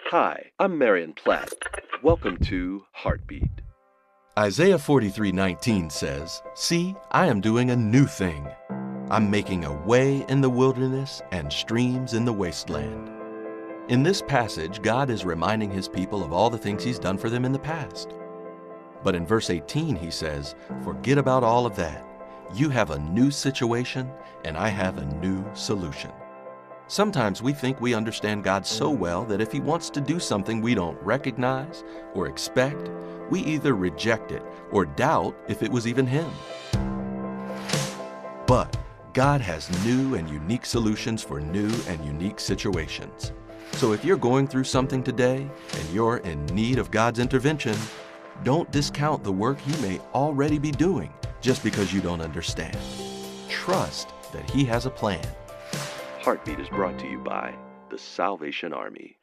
Hi, I'm Marion Platt. Welcome to Heartbeat. Isaiah 43:19 says, "See, I am doing a new thing. I'm making a way in the wilderness and streams in the wasteland." In this passage, God is reminding His people of all the things He's done for them in the past. But in verse 18, He says, "Forget about all of that. You have a new situation, and I have a new solution." Sometimes we think we understand God so well that if He wants to do something we don't recognize or expect, we either reject it or doubt if it was even Him. But God has new and unique solutions for new and unique situations. So if you're going through something today and you're in need of God's intervention, don't discount the work He may already be doing just because you don't understand. Trust that He has a plan. Heartbeat is brought to you by the Salvation Army.